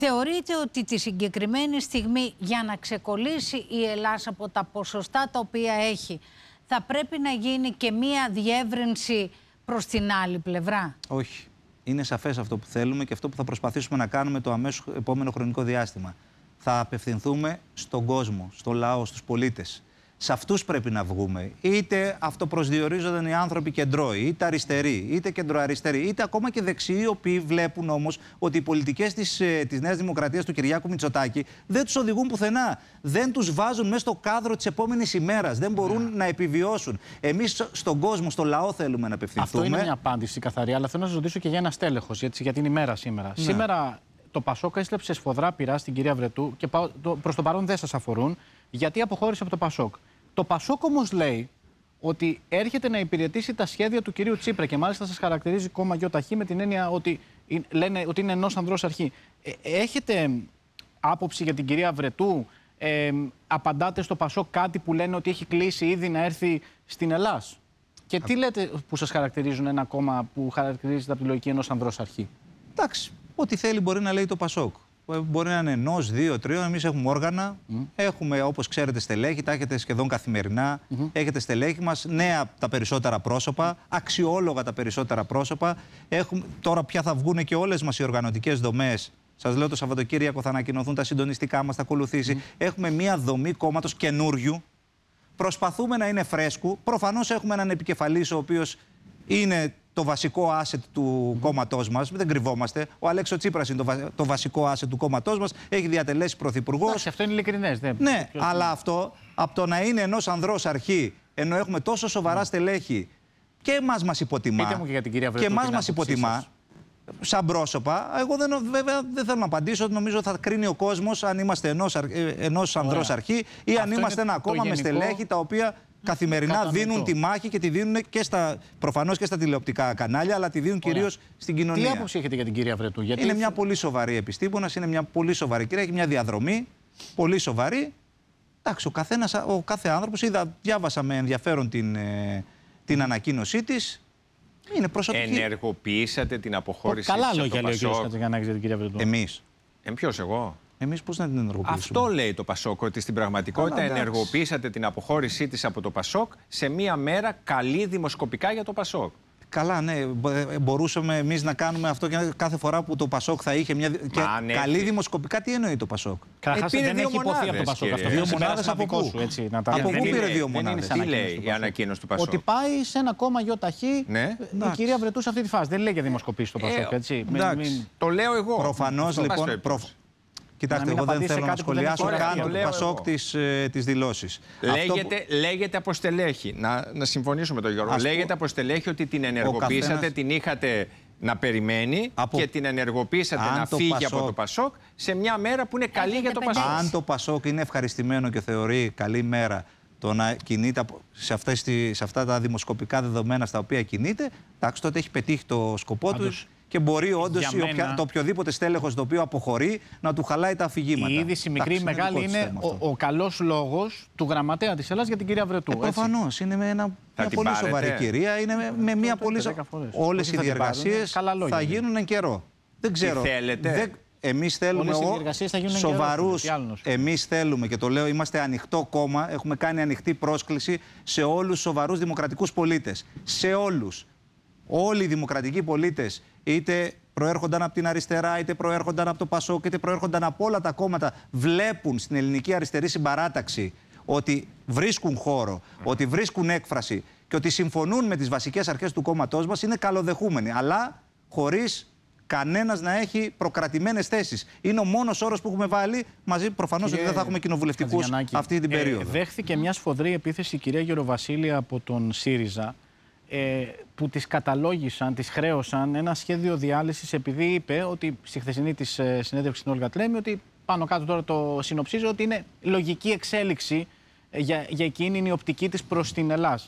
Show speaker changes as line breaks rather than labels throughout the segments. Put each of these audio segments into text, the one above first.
Θεωρείτε ότι τη συγκεκριμένη στιγμή, για να ξεκολλήσει η Ελλάδα από τα ποσοστά τα οποία έχει, θα πρέπει να γίνει και μία διεύρυνση προς την άλλη πλευρά?
Όχι. Είναι σαφές αυτό που θέλουμε και αυτό που θα προσπαθήσουμε να κάνουμε το αμέσως επόμενο χρονικό διάστημα. Θα απευθυνθούμε στον κόσμο, στο λαό, στους πολίτες. Σε αυτούς πρέπει να βγούμε. Είτε αυτοπροσδιορίζονταν οι άνθρωποι κεντρώοι, είτε αριστεροί, είτε κεντροαριστεροί, είτε ακόμα και δεξιοί, οι οποίοι βλέπουν όμως ότι οι πολιτικές της Νέας Δημοκρατίας του Κυριάκου Μητσοτάκη δεν τους οδηγούν πουθενά. Δεν τους βάζουν μέσα στο κάδρο της επόμενης ημέρας. Δεν μπορούν να επιβιώσουν. Εμείς στον κόσμο, στο λαό θέλουμε να απευθυνθούμε.
Αυτό είναι μια απάντηση καθαρή, αλλά θέλω να σας ρωτήσω και για ένα στέλεχος, για την ημέρα σήμερα. Ναι. Σήμερα το Πασόκ έστρεψε σφοδρά πειρά στην κυρία Βρετού και προς το παρόν δεν σας αφορούν, γιατί αποχώρησε από το Πασόκ. Το Πασόκ όμως λέει ότι έρχεται να υπηρετήσει τα σχέδια του κυρίου Τσίπρα και μάλιστα σας χαρακτηρίζει κόμμα ΙΧ με την έννοια ότι λένε ότι είναι ενός ανδρός αρχή. Έχετε άποψη για την κυρία Βρετού? Απαντάτε στο Πασόκ κάτι που λένε ότι έχει κλείσει ήδη να έρθει στην Ελλάδα? Και τι λέτε που σας χαρακτηρίζουν ένα κόμμα που χαρακτηρίζεται από τη λογική ενός ανδρός αρχή?
Εντάξει, ό,τι θέλει μπορεί να λέει το Πασόκ. Μπορεί να είναι ενός, δύο, τριών. Εμείς έχουμε όργανα, έχουμε, όπως ξέρετε, στελέχη, τα έχετε σχεδόν καθημερινά. Έχετε στελέχη μας, νέα τα περισσότερα πρόσωπα, αξιόλογα τα περισσότερα πρόσωπα. Τώρα πια θα βγουν και όλες μας οι οργανωτικές δομές. Σας λέω, το Σαββατοκύριακο θα ανακοινωθούν τα συντονιστικά μας, θα ακολουθήσει. Έχουμε μία δομή κόμματος καινούριου. Προσπαθούμε να είναι φρέσκου. Προφανώς έχουμε έναν επικεφαλής, ο οποίος είναι το βασικό asset του κόμματός μας. Δεν κρυβόμαστε. Ο Αλέξο Τσίπρας είναι το βασικό asset του κόμματός μας. Έχει διατελέσει πρωθυπουργός.
Αυτό είναι ειλικρινές.
Ναι, αλλά αυτό από το να είναι ενός ανδρός αρχή, ενώ έχουμε τόσο σοβαρά στελέχη και εμάς μας υποτιμά.
Πείτε μου και για την κυρία Βρετού.
Και εμάς μας υποτιμά. Σαν πρόσωπα, εγώ βέβαια δεν θέλω να απαντήσω. Νομίζω θα κρίνει ο κόσμος αν είμαστε ενός ανδρός αρχή ή αν είμαστε ένα κόμμα με στελέχη τα οποία καθημερινά δίνουν τη μάχη και τη δίνουν και προφανώς και στα τηλεοπτικά κανάλια, αλλά τη δίνουν κυρίως στην κοινωνία.
Τι άποψη έχετε για την κυρία Βρετού?
Είναι μια πολύ σοβαρή επιστήμονας, είναι μια πολύ σοβαρή κυρία, έχει μια διαδρομή πολύ σοβαρή. Εντάξει, ο κάθε άνθρωπος, διάβασα με ενδιαφέρον την ανακοίνωσή της. Είναι προσωπική.
Ενεργοποιήσατε την αποχώρηση
Καλά
της
λόγια
από το
λέει ο κ.
Πασόκ?
Κατζηγιαννάκης για την κυρία Βρετού.
Εμείς.
Ποιος, εγώ?
Εμείς πώς να την ενεργοποιήσουμε?
Αυτό λέει το Πασόκ, ότι στην πραγματικότητα ενεργοποιήσατε την αποχώρησή της από το Πασόκ σε μία μέρα καλή δημοσκοπικά για το Πασόκ.
Καλά, ναι, μπορούσαμε εμείς να κάνουμε αυτό και κάθε φορά που το Πασόκ θα είχε μια. Καλή δημοσκοπικά, τι εννοεί το Πασόκ?
Καταρχάς δεν έχει υποθεί από το Πασόκ αυτό.
Δύο μονάδες από πού? Από πού πήρε δύο μονάδες?
Τι λέει η ανακοίνωση του Πασόκ?
Ότι πάει σε ένα κόμμα ΙΧ η κυρία Βρετού σε αυτή τη φάση. Δεν λέει για δημοσκοπήσεις στο Πασόκ, έτσι.
Το λέω εγώ.
Προφανώς λοιπόν. Κοιτάξτε, εγώ δεν θέλω να σχολιάσω καν το Πασόκ τις δηλώσεις.
Λέγεται από στελέχη. Να συμφωνήσω με τον Γιώργο. Λέγεται από στελέχη ότι την ενεργοποίησατε, την είχατε να περιμένει και την ενεργοποίησατε να φύγει από το Πασόκ σε μια μέρα που είναι καλή για το Πασόκ.
Αν το Πασόκ είναι ευχαριστημένο και θεωρεί καλή μέρα το να κινείται σε αυτά τα δημοσκοπικά δεδομένα στα οποία κινείται, εντάξει, τότε έχει πετύχει το σκοπό του. Και μπορεί όντως το οποιοδήποτε στέλεχος το οποίο αποχωρεί να του χαλάει τα αφηγήματα.
Η είδηση μικρή ή μεγάλη είναι ο καλός λόγος του γραμματέα της Ελλάδας για την κυρία Βρετού.
Προφανώς. Είναι με μια πολύ σοβαρή κυρία. Είναι με μια πολύ όλες οι διεργασίες θα γίνουν εν καιρό. Δεν ξέρω.
Τι θέλετε?
Εμείς θέλουμε σοβαρούς. Εμείς θέλουμε, και το λέω, είμαστε ανοιχτό κόμμα. Έχουμε κάνει ανοιχτή πρόσκληση σε όλους τους σοβαρούς δημοκρατικούς πολίτες. Σε όλους. Όλοι οι δημοκρατικοί πολίτες, είτε προέρχονταν από την αριστερά, είτε προέρχονταν από το Πασόκ, είτε προέρχονταν από όλα τα κόμματα, βλέπουν στην ελληνική αριστερή συμπαράταξη ότι βρίσκουν χώρο, ότι βρίσκουν έκφραση και ότι συμφωνούν με τις βασικές αρχές του κόμματός μας, είναι καλοδεχούμενοι. Αλλά χωρίς κανένας να έχει προκρατημένες θέσεις. Είναι ο μόνος όρος που έχουμε βάλει μαζί. Προφανώς ότι δεν θα έχουμε κοινοβουλευτικούς αυτή την περίοδο.
Δέχθηκε μια σφοδρή επίθεση η κυρία Γεροβασίλη από τον ΣΥΡΙΖΑ, που τις καταλόγησαν, τις χρέωσαν ένα σχέδιο διάλυσης, επειδή είπε ότι στη χθεσινή της συνέντευξη στην Όλγα Τλέμι, ότι πάνω κάτω τώρα το συνοψίζω, ότι είναι λογική εξέλιξη για εκείνη είναι η οπτική της προς την Ελλάδα.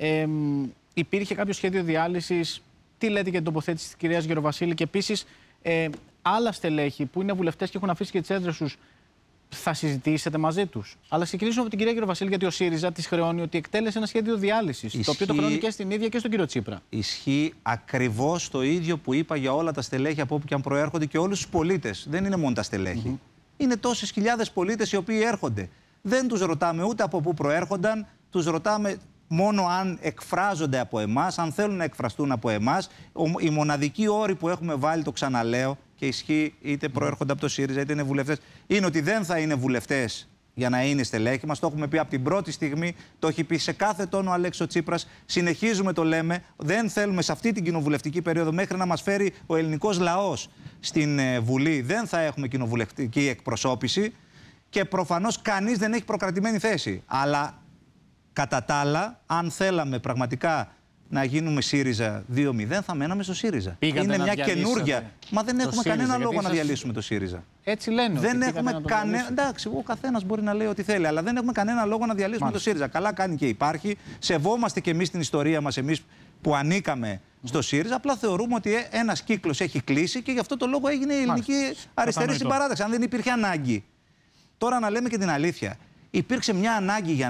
Υπήρχε κάποιο σχέδιο διάλυσης? Τι λέτε για την τοποθέτηση της κυρίας Γεροβασίλη? Και επίσης άλλα στελέχη που είναι βουλευτές και έχουν αφήσει και τις έδρες τους, θα συζητήσετε μαζί τους. Αλλά ξεκινήσουμε από την κυρία Γεροβασίλη, γιατί ο ΣΥΡΙΖΑ της χρεώνει ότι εκτέλεσε ένα σχέδιο διάλυσης. Το οποίο το χρεώνει και στην ίδια και στον κύριο Τσίπρα.
Ισχύει ακριβώς το ίδιο που είπα για όλα τα στελέχη από όπου και αν προέρχονται και όλους τους πολίτες. Δεν είναι μόνο τα στελέχη. Είναι τόσες χιλιάδες πολίτες οι οποίοι έρχονται. Δεν τους ρωτάμε ούτε από πού προέρχονταν, τους ρωτάμε μόνο αν εκφράζονται από εμάς, αν θέλουν να εκφραστούν από εμάς. Οι μοναδικοί όροι που έχουμε βάλει, το ξαναλέω, και ισχύει είτε προέρχονται από το ΣΥΡΙΖΑ είτε είναι βουλευτές, είναι ότι δεν θα είναι βουλευτές για να είναι στελέχη μας. Το έχουμε πει από την πρώτη στιγμή, το έχει πει σε κάθε τόνο ο Αλέξης Τσίπρας. Συνεχίζουμε το λέμε. Δεν θέλουμε σε αυτή την κοινοβουλευτική περίοδο, μέχρι να μας φέρει ο ελληνικός λαός στην Βουλή, δεν θα έχουμε κοινοβουλευτική εκπροσώπηση και προφανώς κανείς δεν έχει προκρατημένη θέση. Αλλά κατά τα άλλα, αν θέλαμε πραγματικά να γίνουμε ΣΥΡΙΖΑ 2-0, θα μέναμε στο ΣΥΡΙΖΑ. Είναι μια καινούργια. Μα δεν έχουμε κανένα λόγο να διαλύσουμε το ΣΥΡΙΖΑ.
Έτσι λένε.
Δεν έχουμε κανένα. Εντάξει, ο καθένας μπορεί να λέει ό,τι θέλει, αλλά δεν έχουμε κανένα λόγο να διαλύσουμε το ΣΥΡΙΖΑ. Καλά κάνει και υπάρχει. Σεβόμαστε κι εμείς την ιστορία μας, εμείς που ανήκαμε στο ΣΥΡΙΖΑ. Απλά θεωρούμε ότι ένας κύκλος έχει κλείσει και γι' αυτό το λόγο έγινε η ελληνική αριστερή συμπαράταξη. Αν δεν υπήρχε ανάγκη. Τώρα να λέμε και την αλήθεια. Υπήρξε μια ανάγκη για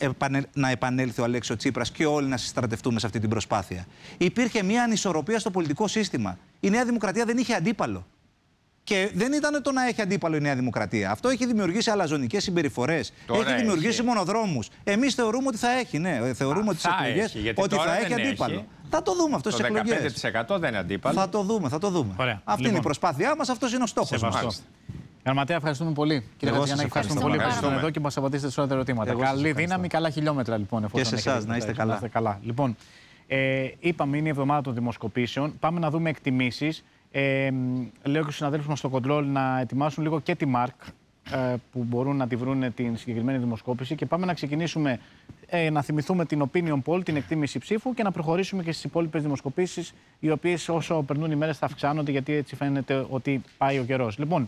να επανέλθει ο Αλέξης Τσίπρας και όλοι να συστρατευτούμε σε αυτή την προσπάθεια. Υπήρχε μια ανισορροπία στο πολιτικό σύστημα. Η Νέα Δημοκρατία δεν είχε αντίπαλο. Και δεν ήταν το να έχει αντίπαλο η Νέα Δημοκρατία. Αυτό έχει δημιουργήσει αλαζονικές συμπεριφορές. Έχει δημιουργήσει μονοδρόμους. Εμείς θεωρούμε ότι θα έχει. Ναι, θεωρούμε ότι στις εκλογές ότι θα έχει αντίπαλο. Θα το δούμε αυτό στις εκλογές.
Το 15% δεν είναι αντίπαλο.
Θα το δούμε. Αυτή είναι η προσπάθειά μας, αυτός είναι ο στόχος μας.
Γραμματέα, ευχαριστούμε πολύ. Κύριε Χατζιαννάκη, ευχαριστούμε πολύ που ήσασταν εδώ και μας απαντήσετε σε όλα τα ερωτήματα. Καλή δύναμη, καλά χιλιόμετρα λοιπόν.
Και σε εσάς, να είστε καλά.
Λοιπόν, είπαμε είναι η εβδομάδα των δημοσκοπήσεων. Πάμε να δούμε εκτιμήσεις. Λέω και στους συναδέλφους μας στο Control να ετοιμάσουν λίγο και τη ΜΑΡΚ που μπορούν να τη βρουν την συγκεκριμένη δημοσκόπηση. Και πάμε να ξεκινήσουμε να θυμηθούμε την opinion poll, την εκτίμηση ψήφου και να προχωρήσουμε και στις υπόλοιπες δημοσκοπήσεις, οι οποίες όσο περνούν οι μέρες θα αυξάνονται, γιατί έτσι φαίνεται ότι πάει ο καιρός. Λοιπόν,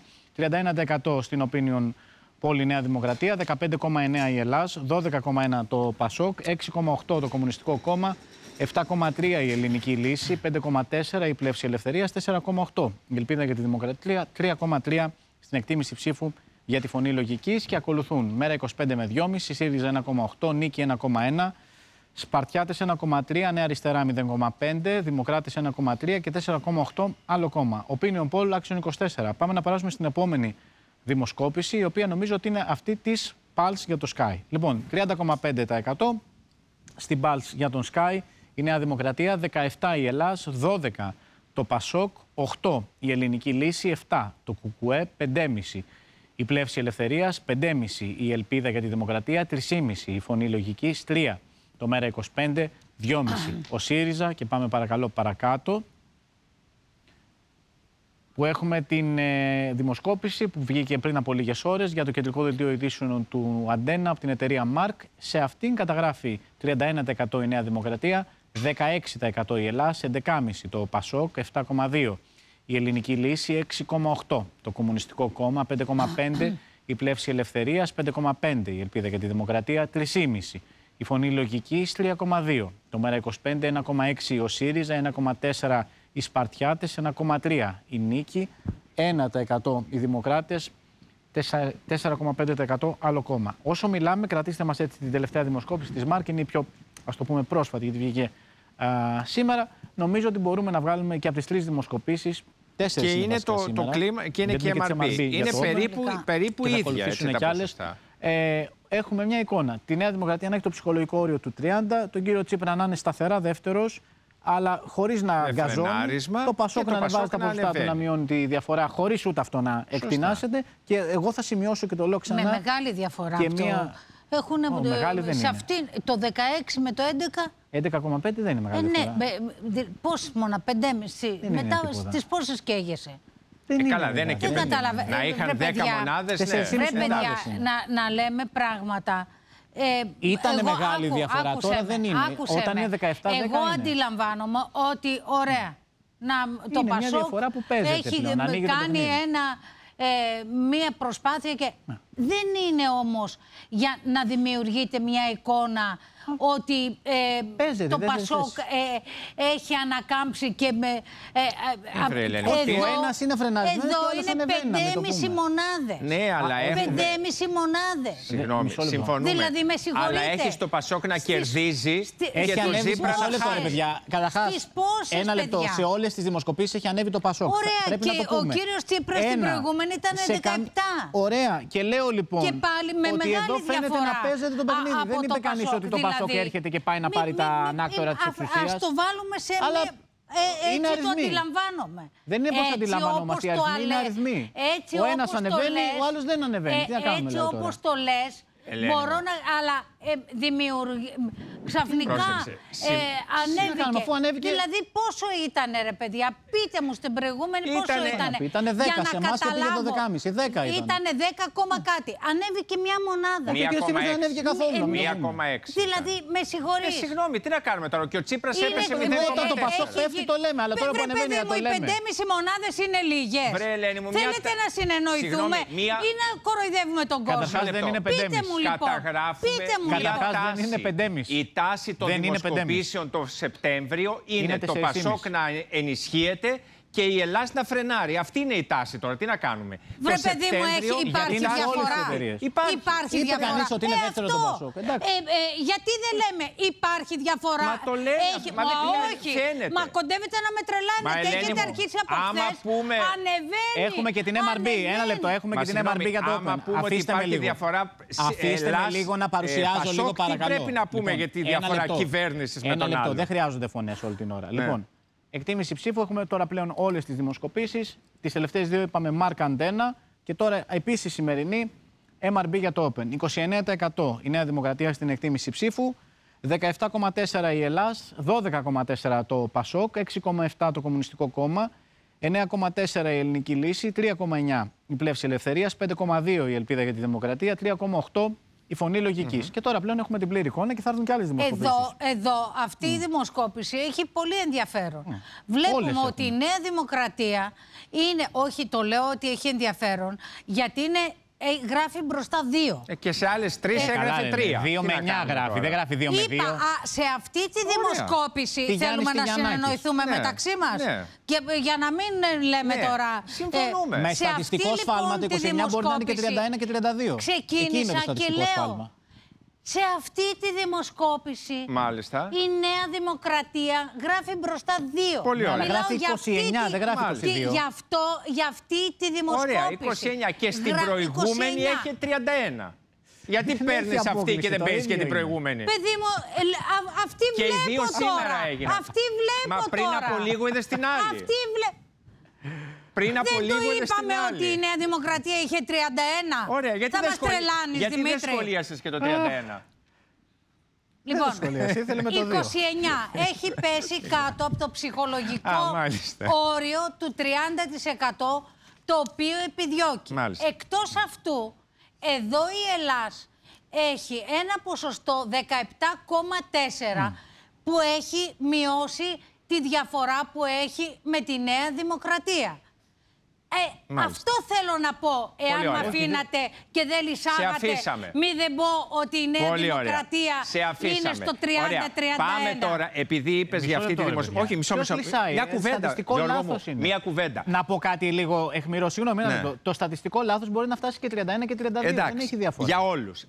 31% στην opinion poll η Νέα Δημοκρατία, 15,9% η Ελλάς, 12,1% το ΠΑΣΟΚ, 6,8% το Κομμουνιστικό Κόμμα, 7,3% η Ελληνική Λύση, 5,4% η Πλεύση Ελευθερίας, 4,8% η Ελπίδα για τη Δημοκρατία, 3,3% στην εκτίμηση ψήφου για τη Φωνή Λογικής και ακολουθούν Μέρα 25 με 2,5%, ΣΥΡΙΖΑ 1,8%, Νίκη 1,1%, Σπαρτιάτες 1,3%, Νέα Αριστερά 0,5%, Δημοκράτες 1,3% και 4,8% άλλο κόμμα. Opinion poll Action 24. Πάμε να περάσουμε στην επόμενη δημοσκόπηση, η οποία νομίζω ότι είναι αυτή της Pulse για το Sky. Λοιπόν, 30,5% στην Pulse για τον Sky, η Νέα Δημοκρατία, 17% η Ελλάς, 12% το ΠΑΣΟΚ, 8% η Ελληνική Λύση, 7% το ΚΚΕ, 5,5% η Πλεύση Ελευθερίας, 5,5% η Ελπίδα για τη Δημοκρατία, 3,5% η Φωνή Λογικής, 3% το Μέρα 25, 2,5% ο ΣΥΡΙΖΑ και πάμε παρακαλώ παρακάτω που έχουμε την δημοσκόπηση που βγήκε πριν από λίγες ώρες για το κεντρικό δελτίο ειδήσεων του Αντένα από την εταιρεία ΜΑΡΚ. Σε αυτήν καταγράφει 31% η Νέα Δημοκρατία, 16% η Ελλάς, 11,5% το ΠΑΣΟΚ, 7,2% η Ελληνική Λύση, 6,8% το Κομμουνιστικό Κόμμα, 5,5% η Πλεύση Ελευθερίας, 5,5% η Ελπίδα για τη Δημοκρατία, 3,5% η Φωνή Λογικής, 3,2%. Το Μέρα 25, 1,6% ο ΣΥΡΙΖΑ, 1,4% οι Σπαρτιάτες, 1,3% η Νίκη, 1% οι Δημοκράτες, 4,5% άλλο κόμμα. Όσο μιλάμε, κρατήστε μας έτσι την τελευταία δημοσκόπηση της ΜΑΡΚ, είναι η πιο, ας το πούμε, πρόσφατη, γιατί βγήκε σήμερα. Νομίζω ότι μπορούμε να βγάλουμε και από τις τρεις δημοσκοπήσεις. Και
είναι το κλίμα και είναι και MRB. Είναι περίπου ίδια έτσι τα ποσοστά.
Έχουμε μια εικόνα. Τη Νέα Δημοκρατία να έχει το ψυχολογικό όριο του 30%, τον κύριο Τσίπρα να είναι σταθερά δεύτερος, αλλά χωρίς να αγκαζώνει. Το ΠΑΣΟΚ να ανεβάζει τα ποσοστά του, να μειώνει τη διαφορά, χωρίς ούτε αυτό να εκτινάσεται. Και εγώ θα σημειώσω και το λέω ξανά.
Με μεγάλη διαφορά και αυτό. Έχουν σε αυτήν το 16 με το 11.
11,5 δεν είναι μεγάλη διαφορά.
Ναι, πώς μόνο 5,5. Μετά στις πόσες καίγεσαι.
Καλά, δεν είναι και να είχαν 10 μονάδες.
Πρέπει να λέμε πράγματα.
Ήταν μεγάλη διαφορά, τώρα δεν είναι. Όταν είναι 17-10
εγώ αντιλαμβάνομαι ότι ωραία. Το ΠΑΣΟΚ έχει κάνει μία προσπάθεια και δεν είναι όμως για να δημιουργείται μια εικόνα ότι το Πασόκ έχει ανακάμψει και με...
Ο ένας είναι φρενασμένος και ο άλλος ανεβαίνει.
5,5 μονάδες.
Ναι, αλλά
5,5 μονάδες.
Συγγνώμη, συμφωνούμε.
Δηλαδή, με συγχωρείτε.
Αλλά έχεις το Πασόκ να κερδίζει
έχει ανέβει μισό λεπτό, ρε παιδιά. Καταρχάς, ένα λεπτό. Σε όλες τις δημοσκοπήσεις έχει ανέβει το Πασόκ.
Ωραία, και ο κύριος Τσίπρας στην προηγούμενη ήταν 17.
Ωραία, και λέω λοιπόν
και πάλι με
ότι
μεγάλη
εδώ φαίνεται
διαφορά
να παίζεται το παιχνίδι. Δεν είπε κανείς ότι το Πασόκ έρχεται και πάει να πάρει τα ανάκτορα της εξουσίας.
Ας το βάλουμε σε
είναι
έτσι
αριθμοί.
το αντιλαμβάνομαι.
Δεν είναι πώς αντιλαμβανόμαστε. Οι αριθμοί είναι αριθμοί. Ο ένας ανεβαίνει, ο άλλος δεν ανεβαίνει. Τι να κάνουμε,
έτσι όπως το λες, μπορώ να... Αλλά ξαφνικά ανέβηκε. Δηλαδή πόσο ήτανε, ρε παιδιά, πείτε μου στην προηγούμενη πόσο ήτανε.
Ήτανε 10, σε εμάς και πήγε 12,5. 10
ήτανε 10, κάτι. Ανέβηκε μια μονάδα.
Δεν ανέβηκε καθόλου.
1,6.
Δηλαδή, με συγχωρείς.
Συγγνώμη, τι να κάνουμε τώρα. Και ο Τσίπρας έπεσε 0,5.
Όταν το Πασόκ πέφτει το λέμε, αλλά τώρα που ανεβαίνει να το λέμε.
Οι 5,5 μονάδες είναι λίγες. Θέλετε να συνεννοηθούμε ή να κοροϊδεύουμε τον κόσμο?
Δεν είναι 5,5.
Πείτε μου λοιπόν.
Καταρχάς δεν είναι 5,5.
Η τάση των δημοσκοπήσεων το Σεπτέμβριο είναι το Πασόκ να ενισχύεται και η Ελλάδα να φρενάρει. Αυτή είναι η τάση τώρα. Τι να κάνουμε.
Βρε παιδί μου, υπάρχει διαφορά. Υπάρχει
διαφορά. Κανείς ότι είναι δεύτερο το Πασόκ.
Γιατί δεν λέμε υπάρχει διαφορά.
Μα το λέει.
Όχι. Μα κοντεύετε να με τρελάνετε και έχετε αρχίσει από χθες. Ανεβαίνει.
Έχουμε και την MRB. Ένα λεπτό. Έχουμε και την MRB για το Open. Αφήστε με λίγο. Αφήστε με λίγο να παρουσιάζω λίγο παρακαλώ.
Τι πρέπει να πούμε για τη διαφορά κυβέρνησης με τον άλλο.
Δεν χρειάζονται φωνές όλη την ώρα. Λοιπόν. Εκτίμηση ψήφου, έχουμε τώρα πλέον όλες τις δημοσκοπήσεις. Τις τελευταίες δύο είπαμε Mark Αντένα και τώρα επίσης σημερινή MRB για το Open. 29% η Νέα Δημοκρατία στην εκτίμηση ψήφου, 17,4% η Ελλάς, 12,4% το Πασόκ, 6,7% το Κομμουνιστικό Κόμμα, 9,4% η Ελληνική Λύση, 3,9% η Πλεύση Ελευθερίας, 5,2% η Ελπίδα για τη Δημοκρατία, 3,8% η Φωνή Λογικής. Και τώρα πλέον έχουμε την πλήρη εικόνα και θα έρθουν και άλλες δημοσκοπήσεις.
Εδώ αυτή η δημοσκόπηση έχει πολύ ενδιαφέρον. Βλέπουμε ότι η Νέα Δημοκρατία είναι, όχι το λέω ότι έχει ενδιαφέρον, γιατί είναι, γράφει μπροστά 2.
Και σε άλλες 3 έγραφε 3.
2 με 9 γράφει, δεν γράφει 2 με 2.
Σε αυτή τη δημοσκόπηση θέλουμε να συνεννοηθούμε μεταξύ μας. Και για να μην λέμε τώρα.
Συμφωνούμε.
Με στατιστικό σφάλμα το 29 μπορεί να είναι και 31 και 32.
Ξεκίνησα και λέω. Σε αυτή τη δημοσκόπηση η Νέα Δημοκρατία γράφει μπροστά 2.
Πολύ ωραία.
Γράφει 29, δεν γράφει 22.
Για αυτή τη δημοσκόπηση.
Ωραία, 29 και στην προηγούμενη έχει 31. Γιατί παίρνεις αυτή και δεν παίρνεις και την προηγούμενη.
Παιδί μου, αυτή βλέπω τώρα. Και οι δύο σήμερα έγιναν. Αυτή βλέπω τώρα.
Μα πριν από λίγο είδες την άλλη.
Αυτή βλέπω.
Πριν από λίγο
είπαμε ότι η Νέα Δημοκρατία είχε 31.
Ωραία, γιατί
θα μας τρελάνεις,
γιατί
Δημήτρη.
Δεν σχολίασες και το 31.
Λοιπόν, 29 έχει πέσει κάτω από το ψυχολογικό όριο του 30% το οποίο επιδιώκει. Εκτός αυτού, εδώ η Ελλάς έχει ένα ποσοστό 17,4 που έχει μειώσει τη διαφορά που έχει με τη Νέα Δημοκρατία. Αυτό θέλω να πω, εάν με αφήνατε και δεν λυσάγατε, μη δεν πω ότι η Νέα Δημοκρατία είναι στο 30-31.
Πάμε τώρα, επειδή είπες για αυτή τη δημοσκόπηση. Όχι, μισό. Μια κουβέντα. Μια κουβέντα.
Να πω κάτι λίγο αιχμηρό. Συγγνώμη, το στατιστικό λάθος μπορεί να φτάσει και 31 και 32. Δεν έχει διαφορά.
Για όλους.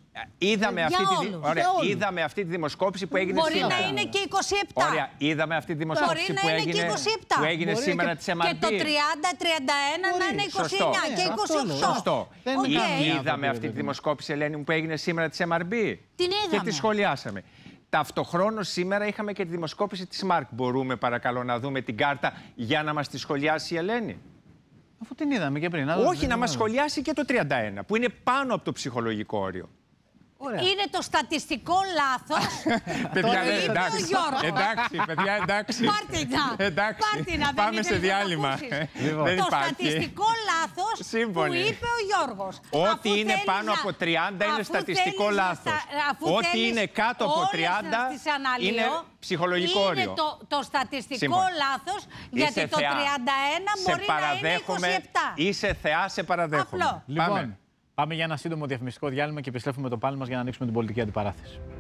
Είδαμε αυτή τη δημοσκόπηση που έγινε σήμερα.
Μπορεί να είναι και 27.
Ωραία, είδαμε αυτή τη δημοσκόπηση που έγινε σήμερα της MRB.
Και το 30-31 να είναι 29 και 28.
Σωστό. Είδαμε αυτή τη δημοσκόπηση, Ελένη μου, που έγινε σήμερα της MRB.
Την είδαμε.
Και τη σχολιάσαμε. Ταυτοχρόνως σήμερα είχαμε και τη δημοσκόπηση της Mark. Μπορούμε παρακαλώ να δούμε την κάρτα για να μας τη σχολιάσει η Ελένη.
Αφού την είδαμε και πριν.
Όχι, να μας σχολιάσει και το 31, που είναι πάνω από το ψυχολογικό όριο.
Ωραία. Είναι το στατιστικό λάθος.
Παιδιά, εντάξει, παιδιά, εντάξει.
Πάρτινα,
πάμε σε διάλειμμα.
Το στατιστικό λάθος που είπε ο Γιώργος.
Ό,τι είναι πάνω από 30 είναι στατιστικό λάθος. Ό,τι είναι κάτω από 30 είναι ψυχολογικό όριο.
Είναι το στατιστικό λάθος, γιατί το 31 μπορεί να είναι 27.
Είσαι θεά, σε παραδέχομαι.
Λοιπόν, πάμε για ένα σύντομο διαφημιστικό διάλειμμα και επιστρέφουμε το πάλι μας για να ανοίξουμε την πολιτική αντιπαράθεση.